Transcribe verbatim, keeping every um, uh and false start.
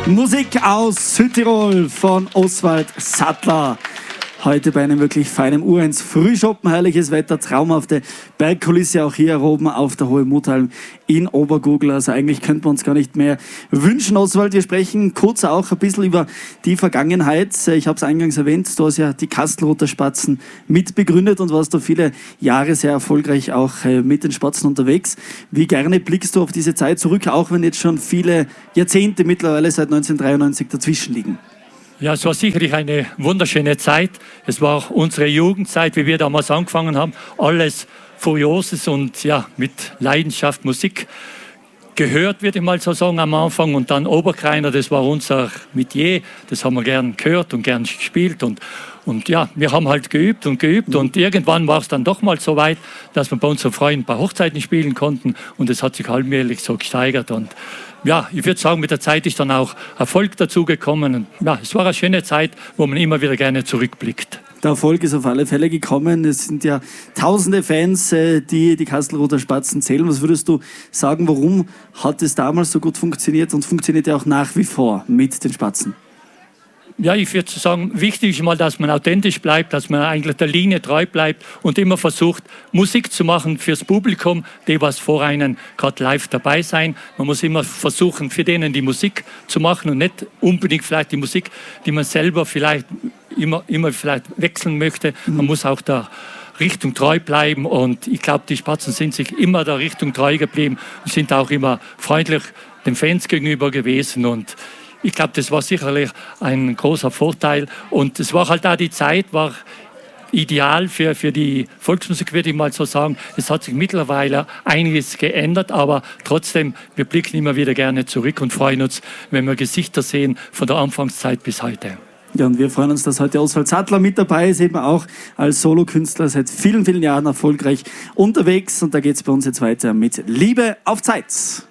Musik aus Südtirol von Oswald Sattler. Heute bei einem wirklich feinen Uhr ins Frühschoppen, herrliches Wetter, traumhafte Bergkulisse auch hier oben auf der Hohe Muthalm in Obergurgl. Also eigentlich könnte man uns gar nicht mehr wünschen, Oswald. Wir sprechen kurz auch ein bisschen über die Vergangenheit. Ich habe es eingangs erwähnt, du hast ja die Kastelruther Spatzen mitbegründet und warst da viele Jahre sehr erfolgreich auch mit den Spatzen unterwegs. Wie gerne blickst du auf diese Zeit zurück, auch wenn jetzt schon viele Jahrzehnte mittlerweile seit neunzehnhundertdreiundneunzig dazwischen liegen? Ja, es war sicherlich eine wunderschöne Zeit. Es war auch unsere Jugendzeit, wie wir damals angefangen haben. Alles Furioses und ja, mit Leidenschaft Musik gehört, würde ich mal so sagen, am Anfang. Und dann Oberkreiner, das war unser Metier. Das haben wir gern gehört und gern gespielt. Und, und ja, wir haben halt geübt und geübt. Und irgendwann war es dann doch mal so weit, dass wir bei unseren Freunden ein paar Hochzeiten spielen konnten. Und es hat sich allmählich so gesteigert. Und ja, ich würde sagen, mit der Zeit ist dann auch Erfolg dazugekommen. Und ja, es war eine schöne Zeit, wo man immer wieder gerne zurückblickt. Der Erfolg ist auf alle Fälle gekommen. Es sind ja tausende Fans, die die Kastelruther Spatzen zählen. Was würdest du sagen, warum hat es damals so gut funktioniert und funktioniert ja auch nach wie vor mit den Spatzen? Ja, ich würde sagen, wichtig ist mal, dass man authentisch bleibt, dass man eigentlich der Linie treu bleibt und immer versucht, Musik zu machen fürs Publikum, die was vor einem gerade live dabei sein. Man muss immer versuchen, für denen die Musik zu machen und nicht unbedingt vielleicht die Musik, die man selber vielleicht immer, immer vielleicht wechseln möchte. Man muss auch der Richtung treu bleiben und ich glaube, die Spatzen sind sich immer der Richtung treu geblieben und sind auch immer freundlich den Fans gegenüber gewesen und ich glaube, das war sicherlich ein großer Vorteil. Und es war halt auch die Zeit, war ideal für, für die Volksmusik, würde ich mal so sagen. Es hat sich mittlerweile einiges geändert, aber trotzdem, wir blicken immer wieder gerne zurück und freuen uns, wenn wir Gesichter sehen von der Anfangszeit bis heute. Ja, und wir freuen uns, dass heute Oswald Sattler mit dabei ist, eben auch als Solokünstler seit vielen, vielen Jahren erfolgreich unterwegs. Und da geht es bei uns jetzt weiter mit Liebe auf Zeit.